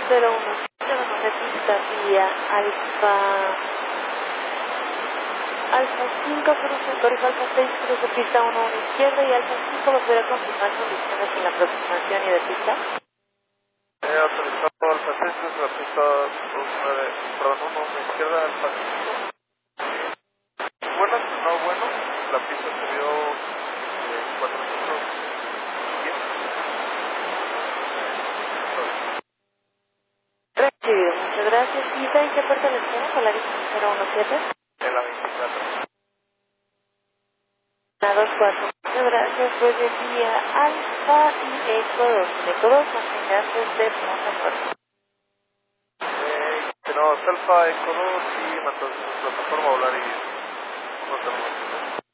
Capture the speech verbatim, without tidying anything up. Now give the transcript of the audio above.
cero uno siete, vamos de pista vía Alfa... Alfa cinco, cruce, corrijo Alfa seis, cruce pista uno uno izquierda y Alfa cinco va a poder confirmar condiciones en la aproximación y de pista. He autorizado Alfa seis, cruce la pista dos nueve, perdón, uno uno izquierda, Alfa cinco. Buenas, no bueno, la pista subió eh, cuatrocientos diez. Recibido, muchas gracias. ¿Y saben qué puerta les queda? Polaris cero uno siete. En la veinticuatro. La dos cuatro. Muchas gracias. Pues decía Alfa y Eco dos. Eco dos, manténganse de plataforma. Eh, tenemos Alfa, Eco dos y mantenemos plataforma volar y no tenemos.